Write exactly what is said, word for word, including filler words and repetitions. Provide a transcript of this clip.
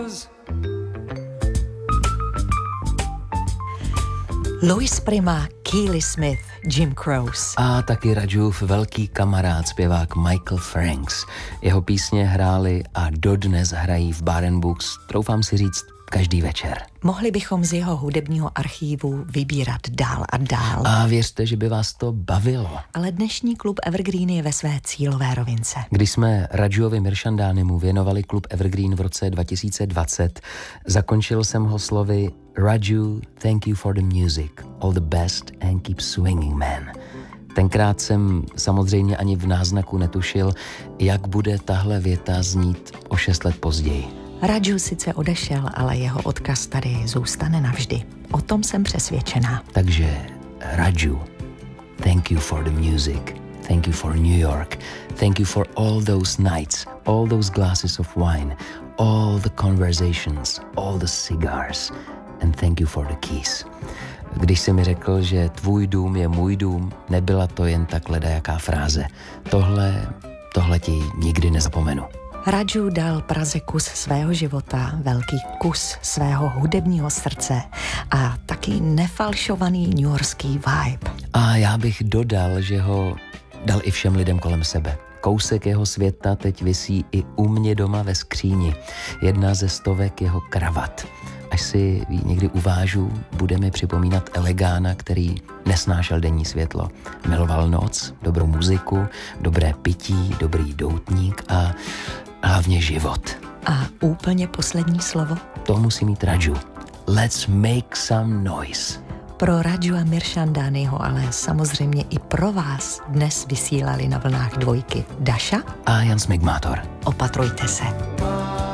Louis Prima, Keely Smith, Jim Croce. A taky Rajův velký kamarád, zpěvák Michael Franks. Jeho písně hráli a dodnes hrají v Bar and Books, troufám si říct, každý večer. Mohli bychom z jeho hudebního archívu vybírat dál a dál. A věřte, že by vás to bavilo. Ale dnešní klub Evergreen je ve své cílové rovince. Když jsme Rajuovi Mirshandánimu věnovali klub Evergreen v roce dva tisíce dvacet, zakončil jsem ho slovy Raju, thank you for the music, all the best and keep swinging, man. Tenkrát jsem samozřejmě ani v náznaku netušil, jak bude tahle věta znít o šest let později. Raju sice odešel, ale jeho odkaz tady zůstane navždy. O tom jsem přesvědčená. Takže Raju, thank you for the music. Thank you for New York. Thank you for all those nights, all those glasses of wine, all the conversations, all the cigars. And thank you for the keys. Když jsi mi řekl, že tvůj dům je můj dům, nebyla to jen tak ledajaká fráze. Tohle, tohle ti nikdy nezapomenu. Raju dal Praze kus svého života, velký kus svého hudebního srdce a taky nefalšovaný newyorský vibe. A já bych dodal, že ho dal i všem lidem kolem sebe. Kousek jeho světa teď visí i u mě doma ve skříni. Jedna ze stovek jeho kravat. Až si ji někdy uvážu, bude mi připomínat Elegána, který nesnášel denní světlo. Miloval noc, dobrou muziku, dobré pití, dobrý doutník a hlavně život. A úplně poslední slovo? To musí mít Raju. Let's make some noise. Pro Rajua Mirshandániho, ale samozřejmě i pro vás dnes vysílali na vlnách dvojky Daša a Jan Smigmátor. Opatrujte se.